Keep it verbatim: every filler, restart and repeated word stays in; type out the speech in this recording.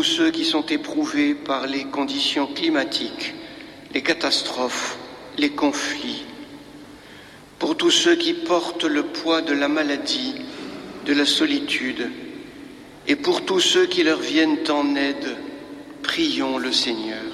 ceux qui sont éprouvés par les conditions climatiques, les catastrophes, les conflits, pour tous ceux qui portent le poids de la maladie, de la solitude, et pour tous ceux qui leur viennent en aide, prions le Seigneur.